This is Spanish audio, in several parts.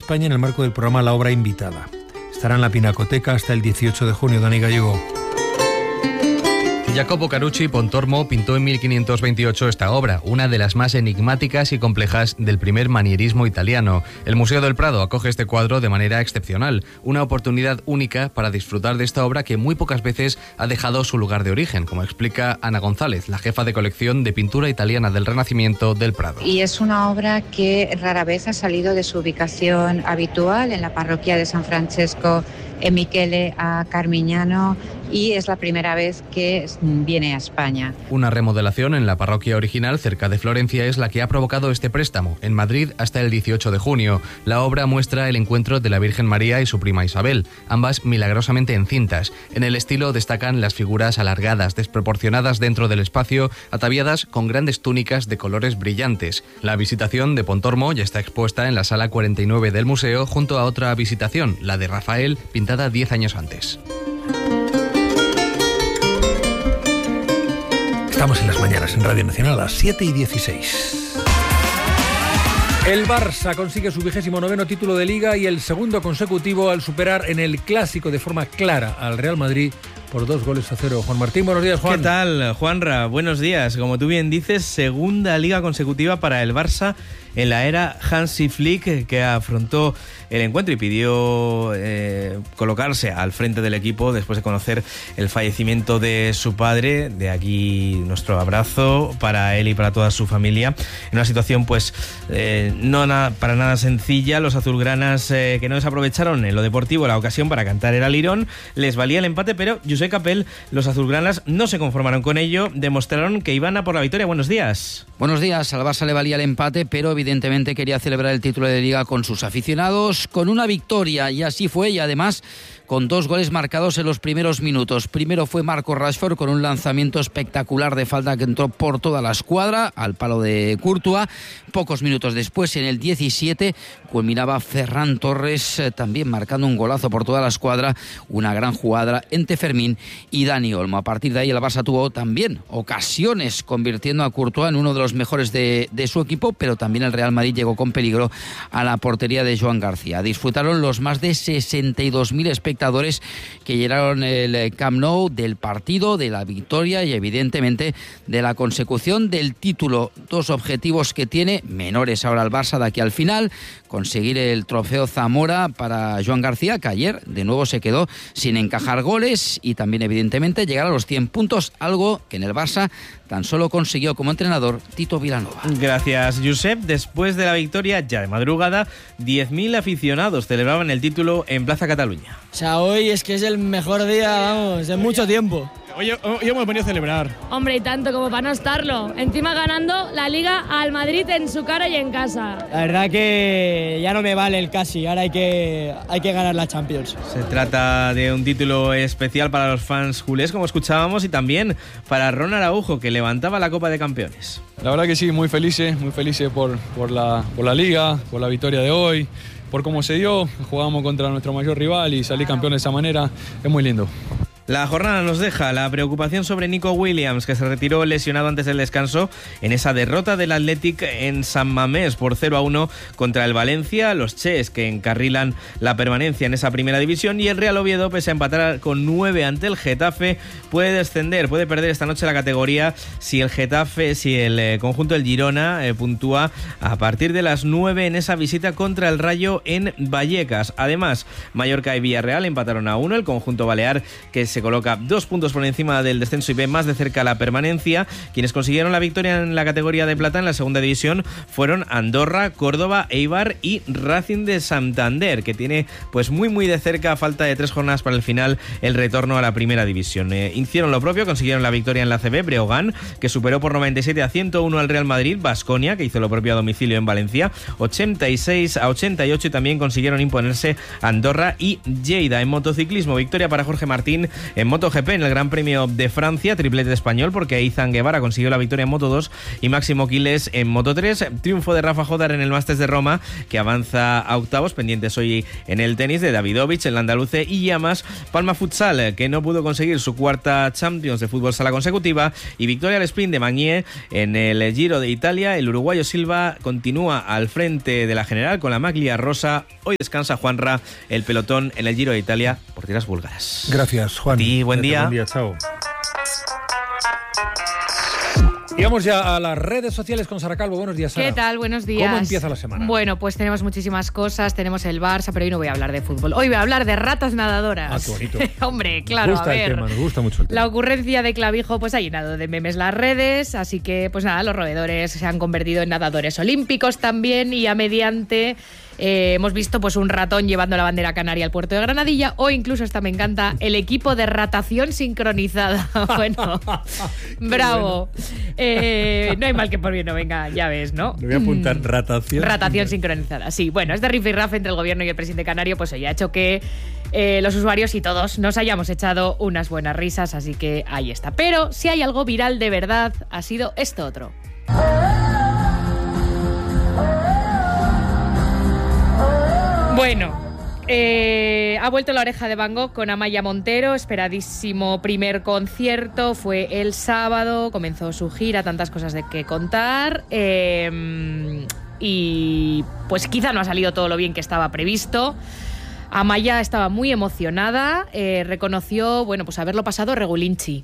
España en el marco del programa La Obra Invitada. Estará en la Pinacoteca hasta el 18 de junio. Dani Gallego. Jacopo Carucci Pontormo pintó en 1528 esta obra, una de las más enigmáticas y complejas del primer manierismo italiano. El Museo del Prado acoge este cuadro de manera excepcional, una oportunidad única para disfrutar de esta obra que muy pocas veces ha dejado su lugar de origen, como explica Ana González, la jefa de colección de pintura italiana del Renacimiento del Prado. Y es una obra que rara vez ha salido de su ubicación habitual en la parroquia de San Francesco e Michele a Carmignano, y es la primera vez que viene a España. Una remodelación en la parroquia original cerca de Florencia es la que ha provocado este préstamo, en Madrid hasta el 18 de junio. La obra muestra el encuentro de la Virgen María y su prima Isabel, ambas milagrosamente encintas. En el estilo destacan las figuras alargadas, desproporcionadas dentro del espacio, ataviadas con grandes túnicas de colores brillantes. La visitación de Pontormo ya está expuesta en la sala 49 del museo, junto a otra visitación, la de Rafael, pintada 10 años antes. Estamos en las mañanas en Radio Nacional a las 7:16. El Barça consigue su 29º título de Liga y el segundo consecutivo al superar en el Clásico de forma clara al Real Madrid por 2-0. Juan Martín, buenos días, Juan. ¿Qué tal, Juanra? Buenos días. Como tú bien dices, segunda Liga consecutiva para el Barça en la era Hansi Flick, que afrontó el encuentro y pidió colocarse al frente del equipo después de conocer el fallecimiento de su padre. De aquí nuestro abrazo para él y para toda su familia. En una situación pues para nada sencilla, los azulgranas que no desaprovecharon en lo deportivo la ocasión para cantar el alirón. Les valía el empate, pero Josep Capel, los azulgranas no se conformaron con ello, demostraron que iban a por la victoria. Buenos días. Buenos días. Al Barça le valía el empate, pero evidentemente quería celebrar el título de Liga con sus aficionados, con una victoria, y así fue, y además con 2 goles marcados en los primeros minutos. Primero fue Marcus Rashford con un lanzamiento espectacular de falta que entró por toda la escuadra, al palo de Courtois. Pocos minutos después, en el 17, culminaba Ferran Torres, también marcando un golazo por toda la escuadra, una gran jugada entre Fermín y Dani Olmo. A partir de ahí el Barça tuvo también ocasiones, convirtiendo a Courtois en uno de los mejores de su equipo, pero también el Real Madrid llegó con peligro a la portería de Joan García. Disfrutaron los más de 62.000 espectadores que llenaron el Camp Nou del partido, de la victoria y evidentemente de la consecución del título. 2 objetivos que tiene, menores ahora el Barça de aquí al final: conseguir el trofeo Zamora para Joan García, que ayer de nuevo se quedó sin encajar goles, y también evidentemente llegar a los 100 puntos, algo que en el Barça tan solo consiguió como entrenador Tito Vilanova. Gracias, Josep. Después de la victoria, ya de madrugada, 10.000 aficionados celebraban el título en Plaza Cataluña. O sea, hoy es que es el mejor día, vamos, en mucho tiempo. Hoy hemos venido a celebrar. Hombre, y tanto como para no estarlo. Encima ganando la Liga al Madrid en su cara y en casa. La verdad que ya no me vale el casi, ahora hay que ganar la Champions. Se trata de un título especial para los fans culés, como escuchábamos, y también para Ron Araujo, que levantaba la Copa de Campeones. La verdad que sí, muy felices por la Liga, por la victoria de hoy, por cómo se dio. Jugamos contra nuestro mayor rival y salir campeón de esa manera es muy lindo. La jornada nos deja la preocupación sobre Nico Williams, que se retiró lesionado antes del descanso en esa derrota del Athletic en San Mamés por 0-1 contra el Valencia. Los Ches, que encarrilan la permanencia en esa primera división, y el Real Oviedo, pese a empatar con 9 ante el Getafe, puede descender, puede perder esta noche la categoría si el conjunto del Girona puntúa a partir de las 9 en esa visita contra el Rayo en Vallecas. Además, Mallorca y Villarreal empataron a 1, el conjunto balear, que se coloca 2 puntos por encima del descenso y ve más de cerca la permanencia. Quienes consiguieron la victoria en la categoría de plata en la segunda división fueron Andorra, Córdoba, Eibar y Racing de Santander, que tiene pues muy de cerca, a falta de 3 jornadas para el final, el retorno a la primera división. Hicieron lo propio, consiguieron la victoria en la ACB, Breogán, que superó por 97-101 al Real Madrid, Baskonia, que hizo lo propio a domicilio en Valencia, 86-88, y también consiguieron imponerse Andorra y Lleida. En motociclismo, victoria para Jorge Martín En MotoGP, en el Gran Premio de Francia, triplete español porque Izan Guevara consiguió la victoria en Moto2 y Máximo Quiles en Moto3. Triunfo de Rafa Jodar en el Masters de Roma, que avanza a octavos, pendientes hoy en el tenis de Davidovich, el andaluce, y Llamas. Palma Futsal, que no pudo conseguir su cuarta Champions de fútbol sala consecutiva, y victoria al sprint de Magnier en el Giro de Italia. El uruguayo Silva continúa al frente de la general con la maglia rosa. Hoy descansa Juanra, el pelotón en el Giro de Italia por tierras búlgaras. Gracias, Juan. Y buen día. Buen día, chao. Y vamos ya a las redes sociales con Sara Calvo. Buenos días, Sara. ¿Qué tal? Buenos días. ¿Cómo empieza la semana? Bueno, pues tenemos muchísimas cosas. Tenemos el Barça, pero hoy no voy a hablar de fútbol. Hoy voy a hablar de ratas nadadoras. Ah, qué bonito. Hombre, claro, nos gusta a ver. El tema, nos gusta mucho el tema. La ocurrencia de Clavijo pues ha llenado de memes las redes, así que pues nada, los roedores se han convertido en nadadores olímpicos también, y a mediante hemos visto pues un ratón llevando la bandera canaria al puerto de Granadilla, o incluso, esta me encanta, el equipo de ratación sincronizada. Bueno, bravo. No hay mal que por bien no venga, ya ves, ¿no? Le voy a apuntar ratación. Ratación sincronizada, sí. Bueno, este rifirrafe entre el gobierno y el presidente canario pues hoy ha hecho que los usuarios y todos nos hayamos echado unas buenas risas, así que ahí está. Pero si hay algo viral de verdad, ha sido esto otro. Bueno, ha vuelto la oreja de Van Gogh con Amaya Montero, esperadísimo primer concierto, fue el sábado, comenzó su gira, tantas cosas de que contar, y pues quizá no ha salido todo lo bien que estaba previsto. Amaya estaba muy emocionada, reconoció, bueno, pues haberlo pasado regulinchi.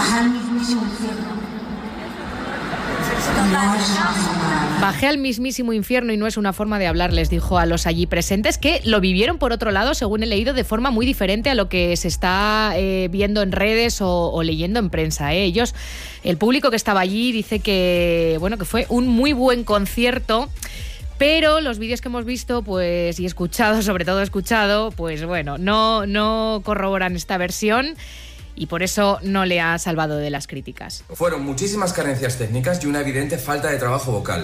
Bajé al mismísimo infierno y no es una forma de hablar, les dijo a los allí presentes, que lo vivieron, por otro lado, según he leído, de forma muy diferente a lo que se está viendo en redes o leyendo en prensa. Ellos, el público que estaba allí, dice que, bueno, que fue un muy buen concierto. Pero los vídeos que hemos visto, pues, y escuchado, sobre todo escuchado, pues bueno, no corroboran esta versión. Y por eso no le ha salvado de las críticas. Fueron muchísimas carencias técnicas y una evidente falta de trabajo vocal.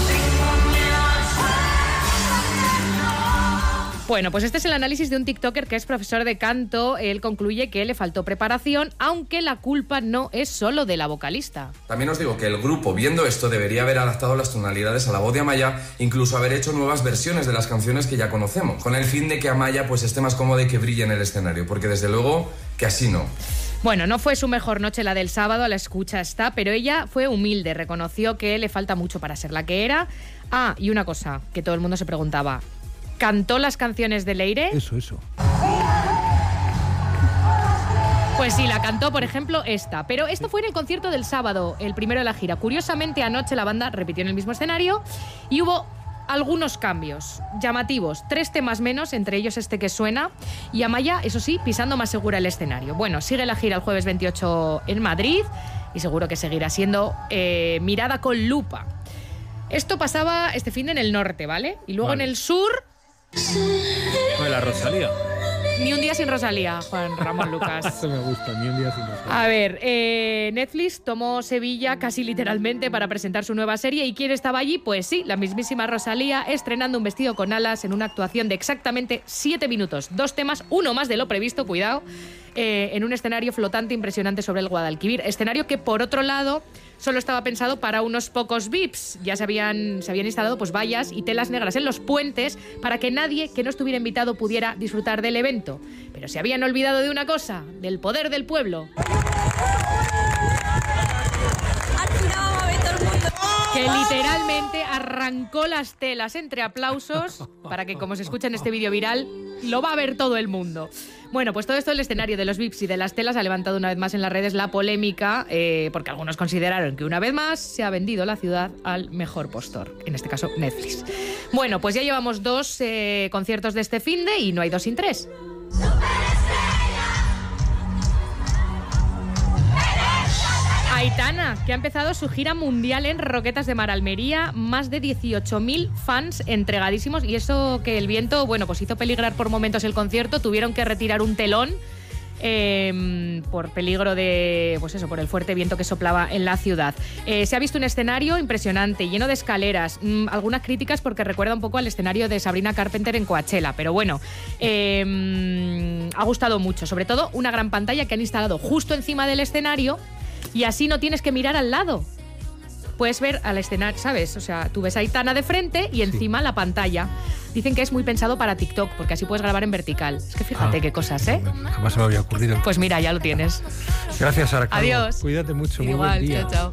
Bueno, pues este es el análisis de un tiktoker que es profesor de canto. Él concluye que le faltó preparación, aunque la culpa no es solo de la vocalista. También os digo que el grupo, viendo esto, debería haber adaptado las tonalidades a la voz de Amaya, incluso haber hecho nuevas versiones de las canciones que ya conocemos, con el fin de que Amaya pues esté más cómoda y que brille en el escenario, porque desde luego que así no. Bueno, no fue su mejor noche la del sábado, a la escucha está, pero ella fue humilde, reconoció que le falta mucho para ser la que era. Ah, y una cosa que todo el mundo se preguntaba, ¿cantó las canciones de Leire? Eso. Pues sí, la cantó, por ejemplo, esta. Pero esto fue en el concierto del sábado, el primero de la gira. Curiosamente, anoche la banda repitió en el mismo escenario y hubo algunos cambios llamativos. 3 temas menos, entre ellos este que suena. Y Amaya, eso sí, pisando más segura el escenario. Bueno, sigue la gira el jueves 28 en Madrid y seguro que seguirá siendo mirada con lupa. Esto pasaba este fin en el norte, ¿vale? Y luego en el sur... No, de la Rosalía. Ni un día sin Rosalía, Juan Ramón Lucas. Eso me gusta, ni un día sin Rosalía. A ver, Netflix tomó Sevilla casi literalmente para presentar su nueva serie. ¿Y quién estaba allí? Pues sí, la mismísima Rosalía, estrenando un vestido con alas en una actuación de exactamente 7 minutos. 2 temas, uno más de lo previsto, cuidado, en un escenario flotante impresionante sobre el Guadalquivir. Escenario que, por otro lado, solo estaba pensado para unos pocos VIPs. Ya se habían instalado pues vallas y telas negras en los puentes para que nadie que no estuviera invitado pudiera disfrutar del evento. Pero se habían olvidado de una cosa, del poder del pueblo. Que literalmente arrancó las telas entre aplausos para que, como se escucha en este vídeo viral, lo va a ver todo el mundo. Bueno, pues todo esto, el escenario de los VIPs y de las telas, ha levantado una vez más en las redes la polémica, porque algunos consideraron que una vez más se ha vendido la ciudad al mejor postor, en este caso Netflix. Bueno, pues ya llevamos 2 conciertos de este finde y no hay 2 sin 3. Aitana, que ha empezado su gira mundial en Roquetas de Mar, Almería, más de 18.000 fans entregadísimos, y eso que el viento, bueno, pues hizo peligrar por momentos el concierto, tuvieron que retirar un telón por peligro de, pues eso, por el fuerte viento que soplaba en la ciudad. Se ha visto un escenario impresionante, lleno de escaleras, algunas críticas porque recuerda un poco al escenario de Sabrina Carpenter en Coachella, pero bueno, ha gustado mucho, sobre todo una gran pantalla que han instalado justo encima del escenario y así no tienes que mirar al lado. Puedes ver al escenario, ¿sabes? O sea, tú ves a Aitana de frente y encima la pantalla. Dicen que es muy pensado para TikTok, porque así puedes grabar en vertical. Es que fíjate qué cosas, ¿eh? Jamás se me había ocurrido. Pues mira, ya lo tienes. Gracias, Sara Calvo. Adiós. Cuídate mucho. Muy Igual, buen día. chao.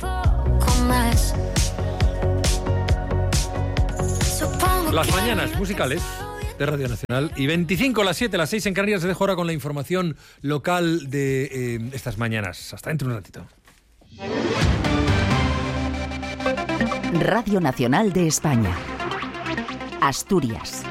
Las mañanas musicales de Radio Nacional y 25 a las 7, las 6 en Canarias. Se dejo ahora con la información local de estas mañanas. Hasta dentro de un ratito. Radio Nacional de España. Asturias.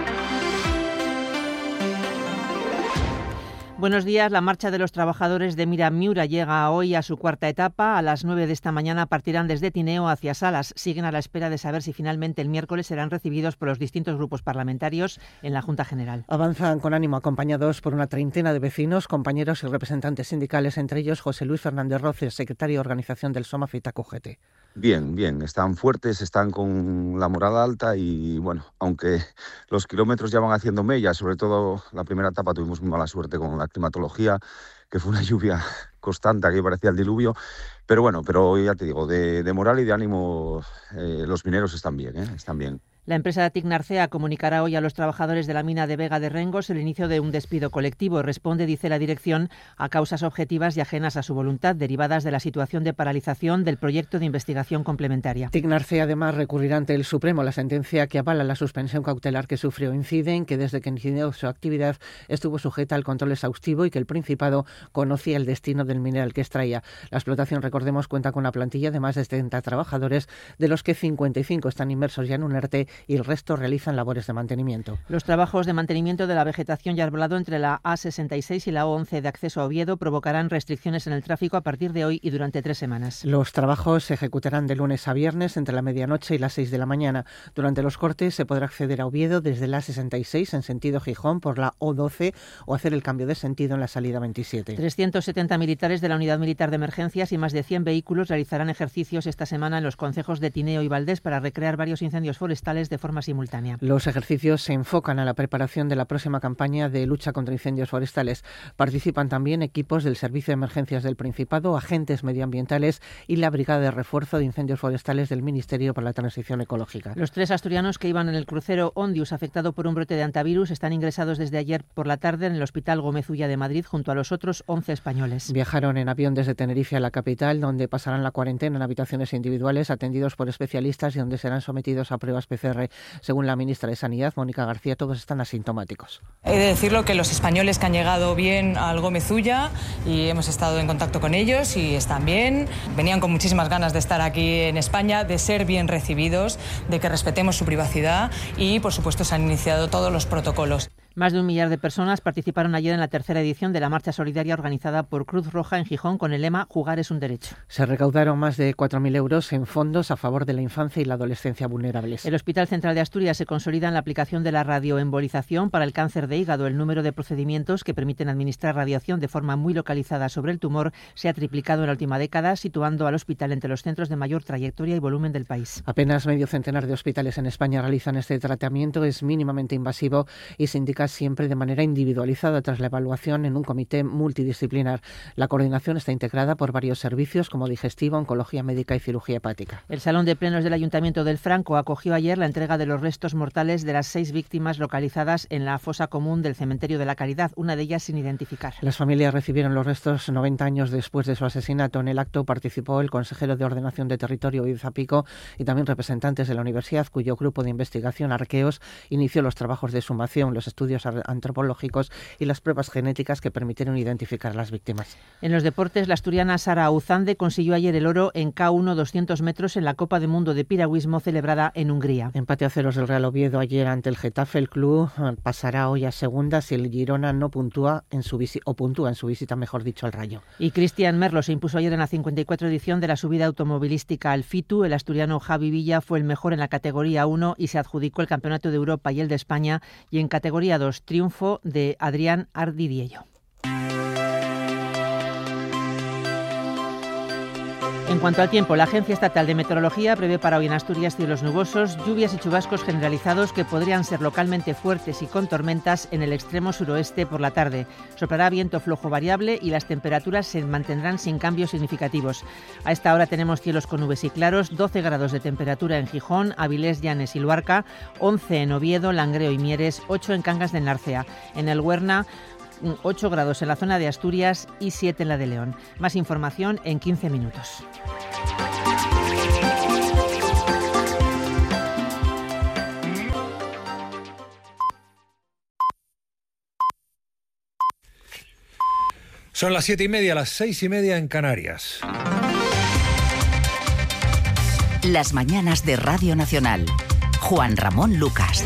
Buenos días. La marcha de los trabajadores de Miramiura llega hoy a su cuarta etapa. A las 9 de esta mañana partirán desde Tineo hacia Salas. Siguen a la espera de saber si finalmente el miércoles serán recibidos por los distintos grupos parlamentarios en la Junta General. Avanzan con ánimo acompañados por una treintena de vecinos, compañeros y representantes sindicales, entre ellos José Luis Fernández Roces, secretario de Organización del SOMAF y TACUGT. Bien, están fuertes, están con la moral alta y bueno, aunque los kilómetros ya van haciendo mella, sobre todo la primera etapa tuvimos muy mala suerte con la climatología, que fue una lluvia constante que parecía el diluvio, pero ya te digo, de moral y de ánimo los mineros están bien, están bien. La empresa Tecnarcea comunicará hoy a los trabajadores de la mina de Vega de Rengos el inicio de un despido colectivo. Responde, dice la dirección, a causas objetivas y ajenas a su voluntad, derivadas de la situación de paralización del proyecto de investigación complementaria. Tecnarcea además recurrirá ante el Supremo la sentencia que avala la suspensión cautelar que sufrió. Inciden que desde que inició su actividad estuvo sujeta al control exhaustivo y que el Principado conocía el destino del mineral que extraía. La explotación, recordemos, cuenta con una plantilla de más de 70 trabajadores, de los que 55 están inmersos ya en un ERTE y el resto realizan labores de mantenimiento. Los trabajos de mantenimiento de la vegetación y arbolado entre la A66 y la O11 de acceso a Oviedo provocarán restricciones en el tráfico a partir de hoy y durante 3 semanas. Los trabajos se ejecutarán de lunes a viernes entre la medianoche y las 6 de la mañana. Durante los cortes se podrá acceder a Oviedo desde la A66 en sentido Gijón por la O12 o hacer el cambio de sentido en la salida 27. 370 militares de la Unidad Militar de Emergencias y más de 100 vehículos realizarán ejercicios esta semana en los concejos de Tineo y Valdés para recrear varios incendios forestales de forma simultánea. Los ejercicios se enfocan a la preparación de la próxima campaña de lucha contra incendios forestales. Participan también equipos del Servicio de Emergencias del Principado, agentes medioambientales y la Brigada de Refuerzo de Incendios Forestales del Ministerio para la Transición Ecológica. Los 3 asturianos que iban en el crucero Ondius afectado por un brote de antivirus están ingresados desde ayer por la tarde en el Hospital Gómez Ulla de Madrid junto a los otros 11 españoles. Viajaron en avión desde Tenerife a la capital, donde pasarán la cuarentena en habitaciones individuales atendidos por especialistas y donde serán sometidos a pruebas PCR. Según la ministra de Sanidad, Mónica García, todos están asintomáticos. He de decirlo que los españoles que han llegado bien al Gómez Ulla y hemos estado en contacto con ellos y están bien, venían con muchísimas ganas de estar aquí en España, de ser bien recibidos, de que respetemos su privacidad y, por supuesto, se han iniciado todos los protocolos. Más de 1 millar de personas participaron ayer en la tercera edición de la marcha solidaria organizada por Cruz Roja en Gijón con el lema Jugar es un derecho. Se recaudaron más de 4.000 euros en fondos a favor de la infancia y la adolescencia vulnerables. El Hospital Central de Asturias se consolida en la aplicación de la radioembolización para el cáncer de hígado. El número de procedimientos que permiten administrar radiación de forma muy localizada sobre el tumor se ha triplicado en la última década, situando al hospital entre los centros de mayor trayectoria y volumen del país. Apenas medio centenar de hospitales en España realizan este tratamiento. Es mínimamente invasivo y se indica siempre de manera individualizada tras la evaluación en un comité multidisciplinar. La coordinación está integrada por varios servicios como digestivo, oncología médica y cirugía hepática. El Salón de Plenos del Ayuntamiento del Franco acogió ayer la entrega de los restos mortales de las 6 víctimas localizadas en la fosa común del Cementerio de la Caridad, una de ellas sin identificar. Las familias recibieron los restos 90 años después de su asesinato. En el acto participó el consejero de Ordenación de Territorio, Izapico, y también representantes de la universidad, cuyo grupo de investigación, Arqueos, inició los trabajos de exhumación, los estudios antropológicos y las pruebas genéticas que permitieron identificar a las víctimas. En los deportes, la asturiana Sara Auzande consiguió ayer el oro en K1 200 metros en la Copa del Mundo de Piragüismo celebrada en Hungría. Empate a ceros del Real Oviedo ayer ante el Getafe. El club pasará hoy a segunda si el Girona no puntúa en su visita, mejor dicho, al Rayo. Y Cristian Merlo se impuso ayer en la 54 edición de la subida automovilística al Fitu. El asturiano Javi Villa fue el mejor en la categoría 1 y se adjudicó el Campeonato de Europa y el de España, y en categoría 2 triunfo de Adrián Ardidiello. En cuanto al tiempo, la Agencia Estatal de Meteorología prevé para hoy en Asturias cielos nubosos, lluvias y chubascos generalizados que podrían ser localmente fuertes y con tormentas en el extremo suroeste por la tarde. Soplará viento flojo variable y las temperaturas se mantendrán sin cambios significativos. A esta hora tenemos cielos con nubes y claros, 12 grados de temperatura en Gijón, Avilés, Llanes y Luarca, 11 en Oviedo, Langreo y Mieres, 8 en Cangas del Narcea. En el Huerna, 8 grados en la zona de Asturias y 7 en la de León. Más información en 15 minutos. Son las 7:30, las 6:30 en Canarias. Las mañanas de Radio Nacional. Juan Ramón Lucas.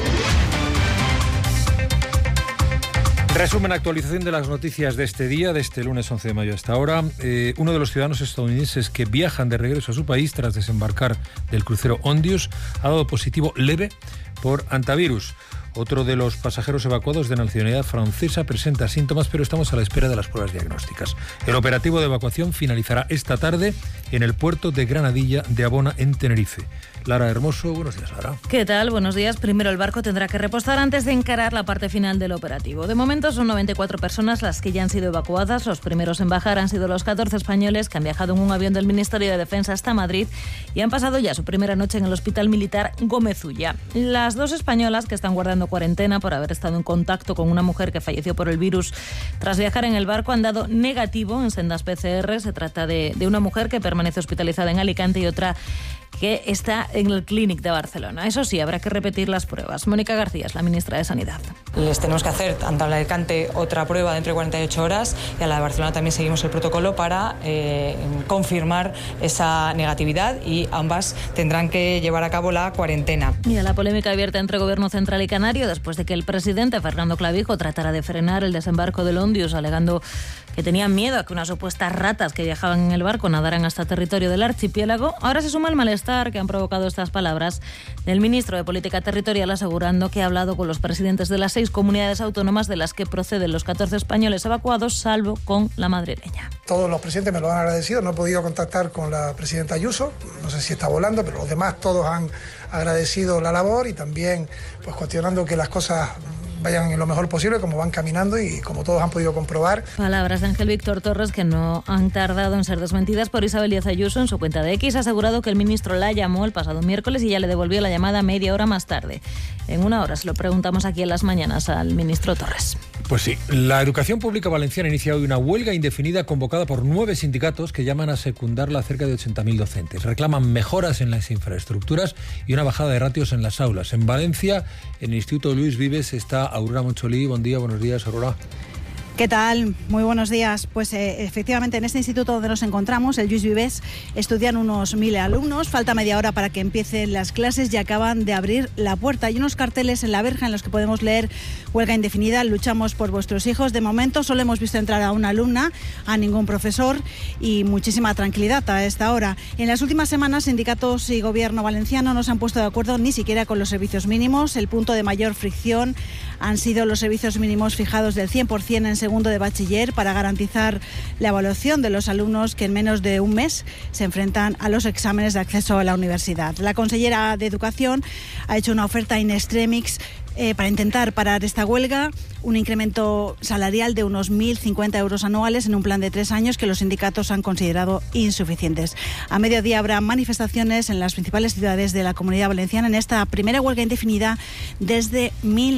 Resumen, actualización de las noticias de este día, de este lunes 11 de mayo hasta ahora. Uno de los ciudadanos estadounidenses que viajan de regreso a su país tras desembarcar del crucero Ondius ha dado positivo leve por antivirus. Otro de los pasajeros evacuados de nacionalidad francesa presenta síntomas, pero estamos a la espera de las pruebas diagnósticas. El operativo de evacuación finalizará esta tarde en el puerto de Granadilla de Abona, en Tenerife. Lara Hermoso, buenos días, Lara. ¿Qué tal? Buenos días. Primero el barco tendrá que repostar antes de encarar la parte final del operativo. De momento son 94 personas las que ya han sido evacuadas. Los primeros en bajar han sido los 14 españoles que han viajado en un avión del Ministerio de Defensa hasta Madrid y han pasado ya su primera noche en el Hospital Militar Gómez Ulla. Las dos españolas que están guardando cuarentena por haber estado en contacto con una mujer que falleció por el virus tras viajar en el barco han dado negativo en sendas PCR. Se trata de una mujer que permanece hospitalizada en Alicante y otra que está en el Clínic de Barcelona. Eso sí, habrá que repetir las pruebas. Mónica García es la ministra de Sanidad. Les tenemos que hacer tanto a la de Alicante otra prueba dentro de 48 horas y a la de Barcelona también seguimos el protocolo para confirmar esa negatividad y ambas tendrán que llevar a cabo la cuarentena. Y a la polémica abierta entre Gobierno Central y Canario después de que el presidente Fernando Clavijo tratara de frenar el desembarco del Ondius alegando que tenían miedo a que unas supuestas ratas que viajaban en el barco nadaran hasta territorio del archipiélago. Ahora se suma el malestar que han provocado estas palabras del ministro de Política Territorial asegurando que ha hablado con los presidentes de las 6 comunidades autónomas de las que proceden los 14 españoles evacuados, salvo con la madrileña. Todos los presidentes me lo han agradecido, no he podido contactar con la presidenta Ayuso, no sé si está volando, pero los demás todos han agradecido la labor y también pues cuestionando que las cosas vayan en lo mejor posible, como van caminando y como todos han podido comprobar. Palabras de Ángel Víctor Torres que no han tardado en ser desmentidas por Isabel Díaz Ayuso. En su cuenta de X ha asegurado que el ministro la llamó el pasado miércoles y ya le devolvió la llamada media hora más tarde. En una hora se lo preguntamos aquí en las mañanas al ministro Torres. Pues sí, la educación pública valenciana inicia hoy una huelga indefinida convocada por 9 sindicatos que llaman a secundarla a cerca de 80.000 docentes. Reclaman mejoras en las infraestructuras y una bajada de ratios en las aulas. En Valencia, en el Instituto Luis Vives, está Aurora Moncholí. Buen día, buenos días, Aurora. ¿Qué tal? Muy buenos días. Pues efectivamente en este instituto donde nos encontramos, el Lluís Vives, estudian unos 1.000 alumnos. Falta media hora para que empiecen las clases y acaban de abrir la puerta. Hay unos carteles en la verja en los que podemos leer huelga indefinida, luchamos por vuestros hijos. De momento solo hemos visto entrar a una alumna, a ningún profesor y muchísima tranquilidad a esta hora. En las últimas semanas, sindicatos y gobierno valenciano no se han puesto de acuerdo ni siquiera con los servicios mínimos. El punto de mayor fricción han sido los servicios mínimos fijados del 100% en segundo de bachiller para garantizar la evaluación de los alumnos que en menos de un mes se enfrentan a los exámenes de acceso a la universidad. La consellera de Educación ha hecho una oferta in extremis para intentar parar esta huelga, un incremento salarial de unos 1.050 euros anuales en un plan de 3 años que los sindicatos han considerado insuficientes. A mediodía habrá manifestaciones en las principales ciudades de la Comunidad Valenciana en esta primera huelga indefinida desde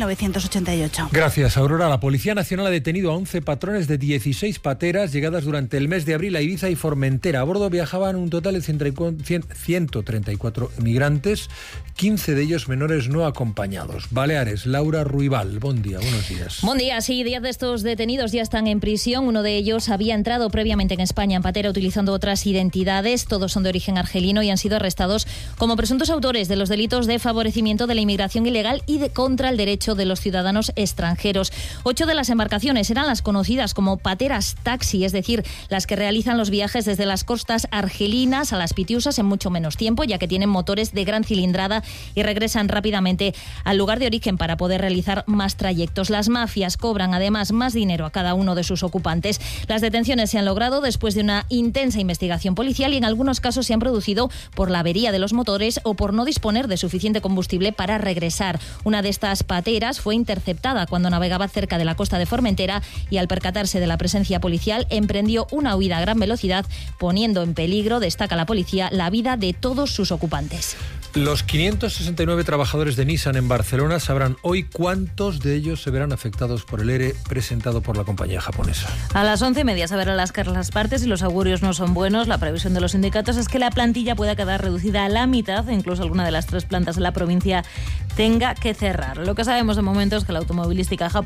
1988. Gracias, Aurora. La Policía Nacional ha detenido a 11 patrones de 16 pateras llegadas durante el mes de abril a Ibiza y Formentera. A bordo viajaban un total de 134 migrantes, 15 de ellos menores no acompañados. Baleares, Laura Ruibal, buen día, buenos días. Buen día, sí, 10 de estos detenidos ya están en prisión. Uno de ellos había entrado previamente en España en patera utilizando otras identidades. Todos son de origen argelino y han sido arrestados como presuntos autores de los delitos de favorecimiento de la inmigración ilegal y de contra el derecho de los ciudadanos extranjeros. 8 de las embarcaciones eran las conocidas como pateras taxi, es decir, las que realizan los viajes desde las costas argelinas a las Pitiusas en mucho menos tiempo, ya que tienen motores de gran cilindrada y regresan rápidamente al lugar de origen. también para poder realizar más trayectos. Las mafias cobran además más dinero a cada uno de sus ocupantes. Las detenciones se han logrado después de una intensa investigación policial y en algunos casos se han producido por la avería de los motores o por no disponer de suficiente combustible para regresar. Una de estas pateras fue interceptada cuando navegaba cerca de la costa de Formentera y al percatarse de la presencia policial emprendió una huida a gran velocidad, poniendo en peligro, destaca la policía, la vida de todos sus ocupantes. Los 569 trabajadores de Nissan en Barcelona sabrán hoy cuántos de ellos se verán afectados por el ERE presentado por la compañía japonesa. A las 11:30 se verán las partes y los augurios no son buenos. La previsión de los sindicatos es que la plantilla pueda quedar reducida a la mitad, e incluso alguna de las 3 plantas de la provincia tenga que cerrar. Lo que sabemos de momento es que la automovilística japonesa